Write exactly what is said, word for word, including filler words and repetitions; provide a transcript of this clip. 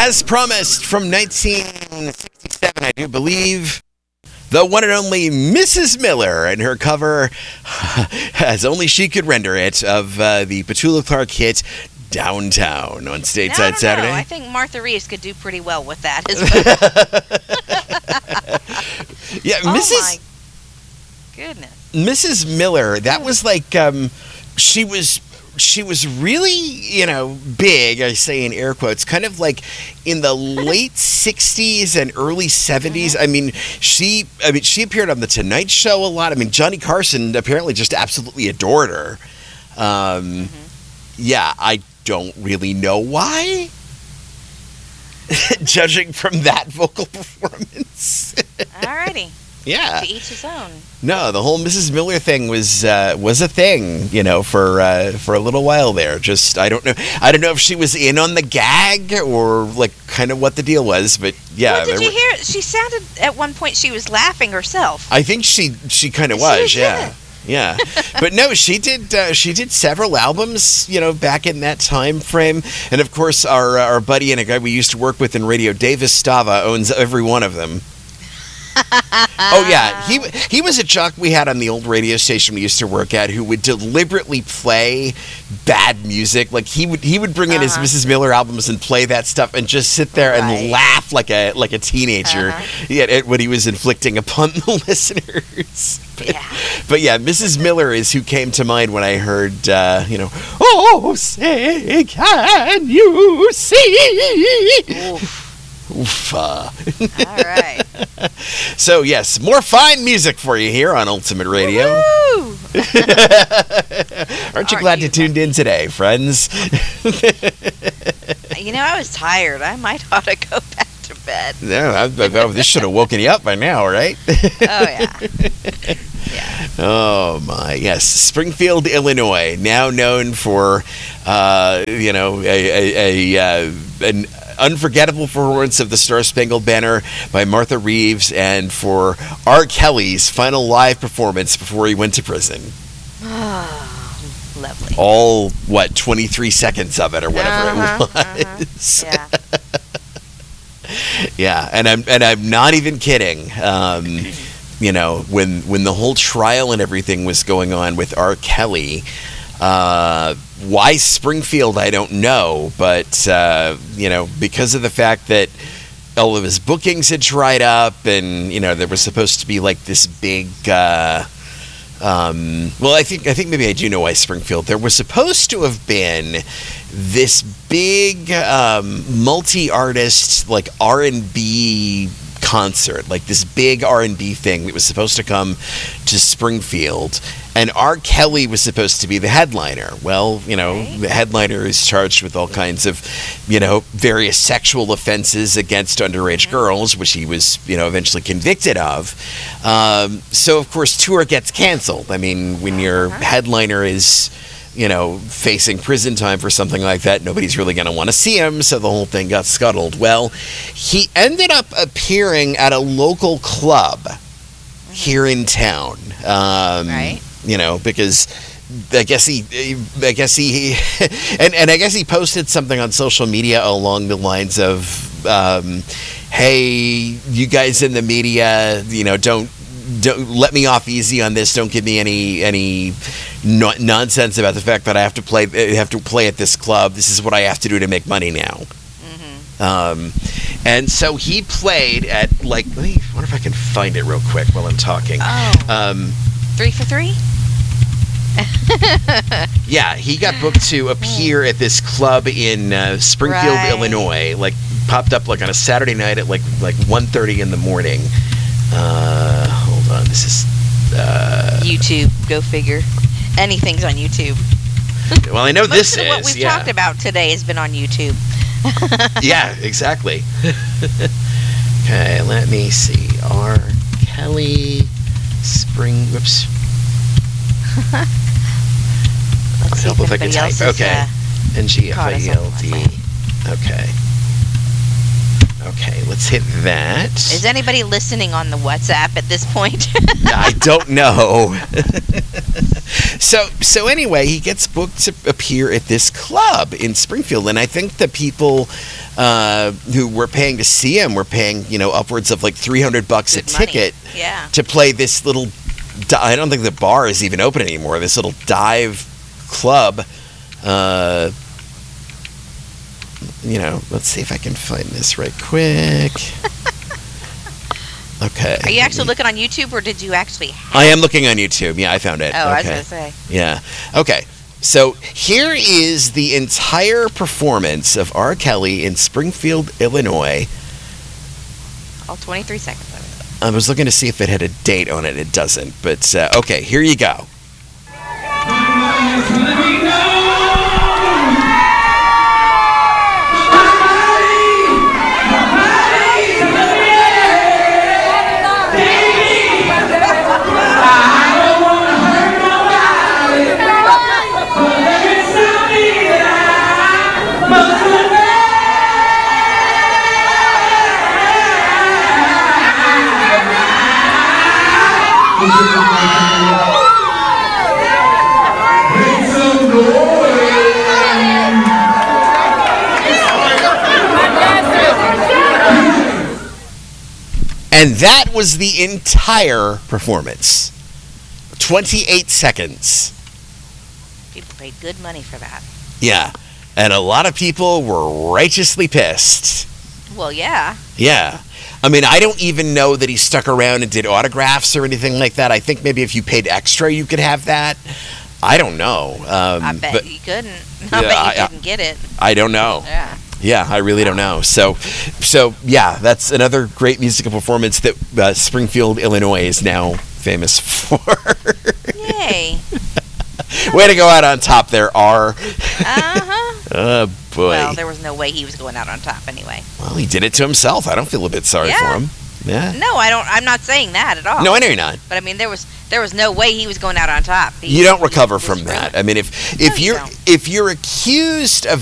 As promised, from nineteen sixty-seven, I do believe, the one and only Missus Miller and her cover, as only she could render it, of uh, the Petula Clark hit Downtown on Stateside no, I don't Saturday. know. I think Martha Reeves could do pretty well with that as well. Yeah, oh Missus my goodness. Missus Miller, that was like, um, she was... She was really, you know, big, I say in air quotes, kind of like in the late sixties and early seventies. Mm-hmm. I mean, she I mean, she appeared on The Tonight Show a lot. I mean, Johnny Carson apparently just absolutely adored her. Um, mm-hmm. Yeah, I don't really know why, judging from that vocal performance. Alrighty. Yeah. To each his own. No, the whole Missus Miller thing was uh, was a thing, you know, for uh, for a little while there. Just I don't know, I don't know if she was in on the gag or like kind of what the deal was, but yeah. What did you were, hear? She sounded at one point she was laughing herself. I think she she kind of was, she, yeah. Yeah. But no, she did uh, she did several albums, you know, back in that time frame. And of course our our buddy and a guy we used to work with in radio, Davis Stava, owns every one of them. Oh yeah, he he was a jock we had on the old radio station we used to work at who would deliberately play bad music. Like he would he would bring in uh-huh. his Missus Miller albums and play that stuff and just sit there right. and laugh like a like a teenager uh-huh. yeah, at what he was inflicting upon the listeners. But yeah, but yeah, Missus Miller is who came to mind when I heard uh, you know, oh say can you see? Oof. Oof. Uh. All right. So, yes, more fine music for you here on Ultimate Radio. Aren't you Aren't glad you? you tuned in today, friends? You know, I was tired. I might ought to go back to bed. No, I, I, this should have woken you up by now, right? Oh, yeah. Yeah. Oh, my. Yes. Springfield, Illinois, now known for, uh, you know, a, a, a uh, an unforgettable performance of the Star-Spangled Banner by Martha Reeves, and for R. Kelly's final live performance before he went to prison. Oh, lovely. All, what, twenty-three seconds of it or whatever uh-huh, it was. Uh-huh. Yeah. Yeah, and I'm and I'm not even kidding. Um, you know, when when the whole trial and everything was going on with R. Kelly, uh, why Springfield, I don't know, but uh, you know, because of the fact that all of his bookings had dried up, and you know, there was supposed to be like this big. Uh, um, well, I think I think maybe I do know why Springfield. There was supposed to have been this big um, multi-artist like R and B concert, like this big R and B thing that was supposed to come to Springfield, and R. Kelly was supposed to be the headliner. Well, you know, the headliner is charged with all kinds of, you know, various sexual offenses against underage girls, which he was, you know, eventually convicted of. Um, so, of course, tour gets canceled. I mean, when your headliner is, you know, facing prison time for something like that, nobody's really going to want to see him, so the whole thing got scuttled. Well, he ended up appearing at a local club here in town. Um, right. You know, because I guess he, I guess he, and, and I guess he posted something on social media along the lines of, um, hey, you guys in the media, you know, don't, don't let me off easy on this. Don't give me any any no, nonsense about the fact that I have to play have to play at this club. This is what I have to do to make money now. Mm-hmm. Um, and so he played at like. Let me wonder if I can find it real quick while I'm talking. Oh. Um, three for three. Yeah, he got booked to appear at this club in uh, Springfield, right. Illinois. Like popped up like on a Saturday night at like like one thirty in the morning. Uh, hold on, this is uh, YouTube. Go figure. Anything's on YouTube. Well, I know Most this of is. What we've yeah. talked about today has been on YouTube. Yeah, exactly. Okay, let me see. R. Kelly Spring. Whoops. Let's help if I can type. Okay. Uh, N G F I E L D. Okay. Okay, let's hit that. Is anybody listening on the WhatsApp at this point? I don't know. so so anyway, he gets booked to appear at this club in Springfield, and I think the people uh, who were paying to see him were paying, you know, upwards of like three hundred bucks Good a money. ticket Yeah. to play this little. I don't think the bar is even open anymore. This little dive club. Uh, you know, let's see if I can find this right quick. Okay. Are you actually looking on YouTube, or did you actually? I am looking on YouTube. Yeah, I found it. Oh, I was okay. gonna say. Yeah. Okay. So here is the entire performance of R. Kelly in Springfield, Illinois. All twenty-three seconds of it. I was looking to see if it had a date on it. It doesn't. But uh, okay, here you go. And that was the entire performance. twenty-eight seconds. People paid good money for that. Yeah. And a lot of people were righteously pissed. Well, yeah. Yeah. I mean, I don't even know that he stuck around and did autographs or anything like that. I think maybe if you paid extra, you could have that. I don't know. Um, I bet but you couldn't. I Yeah, bet you I- I- didn't get it. I don't know. Yeah. Yeah, I really don't know. So, so yeah, that's another great musical performance that uh, Springfield, Illinois is now famous for. Yay. Way to go out on top there, R. Uh-huh. Oh, boy. Well, there was no way he was going out on top anyway. Well, he did it to himself. I don't feel a bit sorry Yeah. for him. Yeah. No, I don't. I'm not saying that at all. No, I know you're not. But I mean, there was there was no way he was going out on top. He, You don't he recover was from ruined. that. I mean, if No, if you you're don't. if you're accused of